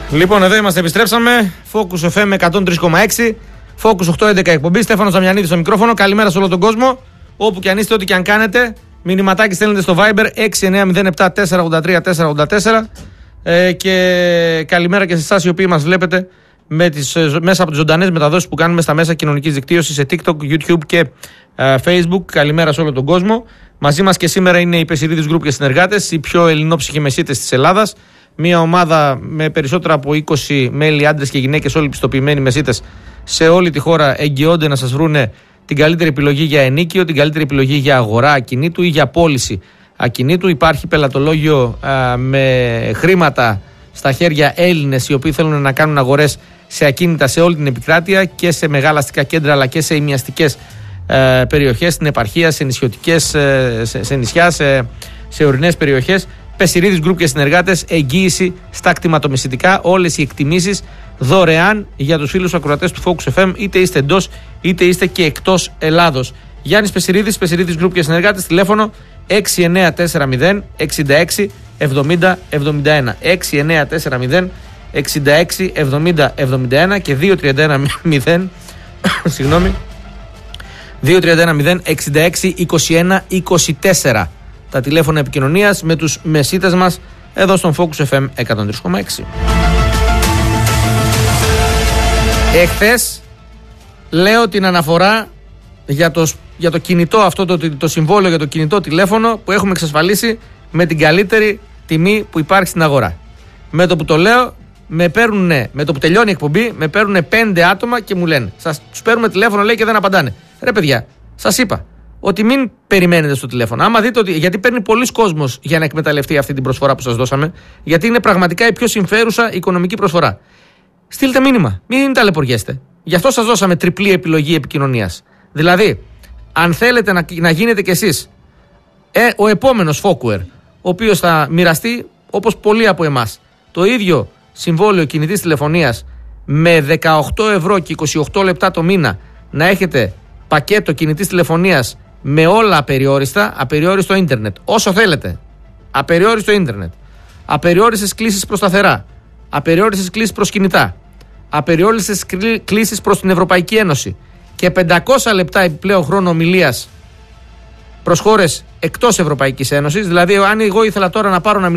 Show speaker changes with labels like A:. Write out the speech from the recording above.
A: Λοιπόν, εδώ είμαστε, επιστρέψαμε. Focus FM 103,6. Focus 811 εκπομπή. Στέφανος Δαμιανίδης στο μικρόφωνο. Καλημέρα σε όλο τον κόσμο. Όπου και αν είστε, ό,τι και αν κάνετε. Μηνυματάκι στέλνετε στο Viber 6907-483-484. Και καλημέρα και σε εσάς οι οποίοι μας βλέπετε μέσα από τις ζωντανές μεταδόσεις που κάνουμε στα μέσα κοινωνικής δικτύωσης σε TikTok, YouTube και Facebook. Καλημέρα σε όλο τον κόσμο. Μαζί μας και σήμερα είναι οι Πεσιρίδης Group και συνεργάτες, οι πιο ελληνόψυχοι μεσίτες της Ελλάδας. Μια ομάδα με περισσότερα από 20 μέλη, άντρες και γυναίκες, όλοι πιστοποιημένοι μεσίτες σε όλη τη χώρα, εγγυώνται να σας βρούνε την καλύτερη επιλογή για ενίκιο, την καλύτερη επιλογή για αγορά ακινήτου ή για πώληση ακινήτου. Υπάρχει πελατολόγιο με χρήματα στα χέρια Έλληνες οι οποίοι θέλουν να κάνουν αγορές σε ακίνητα σε όλη την επικράτεια και σε μεγάλα αστικά κέντρα αλλά και σε ημιαστικές περιοχές, στην επαρχία, σε νησιωτικές, σε νησιά, σε ορεινές περιοχές. Πεσιρίδης Group και συνεργάτες, εγγύηση στα κτηματομεσητικά, όλες οι εκτιμήσεις δωρεάν για τους φίλους ακροατές του Focus FM, είτε είστε εντός είτε είστε και εκτός Ελλάδος. Γιάννης Πεσιρίδης, Πεσιρίδης Group και συνεργάτες, τηλέφωνο 6940 66 70 71. 6940 66 70 71 και 231 συγγνώμη, 231 66 21 24. Τα τηλέφωνα επικοινωνίας με τους μεσίτες μας εδώ στον Focus FM 103,6. Εχθές λέω την αναφορά για το κινητό αυτό, το συμβόλαιο για το κινητό τηλέφωνο που έχουμε εξασφαλίσει με την καλύτερη τιμή που υπάρχει στην αγορά. Με το που το λέω, με το που τελειώνει η εκπομπή, με παίρνουν 5 άτομα και μου λένε, τους παίρνουμε τηλέφωνο, λέει, και δεν απαντάνε. Ρε παιδιά, σας είπα ότι μην περιμένετε στο τηλέφωνο. Άμα δείτε ότι. Γιατί παίρνει πολλοί κόσμος για να εκμεταλλευτεί αυτή την προσφορά που σας δώσαμε, γιατί είναι πραγματικά η πιο συμφέρουσα οικονομική προσφορά. Στείλτε μήνυμα. Μην ταλαιπωριέστε. Γι' αυτό σας δώσαμε τριπλή επιλογή επικοινωνίας. Δηλαδή, αν θέλετε να γίνετε κι εσείς ο επόμενος Focuer, ο οποίος θα μοιραστεί, όπως πολλοί από εμάς, το ίδιο συμβόλαιο κινητής τηλεφωνίας με 18 ευρώ και 28 λεπτά το μήνα, να έχετε πακέτο κινητής τηλεφωνίας με όλα απεριόριστα, απεριόριστο ίντερνετ, όσο θέλετε. Απεριόριστο ίντερνετ. Απεριόριστες κλήσεις προς σταθερά. Απεριόριστες κλήσεις προς κινητά. Απεριόριστες κλήσεις προς την Ευρωπαϊκή Ένωση. Και 500 λεπτά επιπλέον χρόνο ομιλίας προς χώρες εκτός Ευρωπαϊκής Ένωσης. Δηλαδή, αν εγώ ήθελα τώρα να πάρω να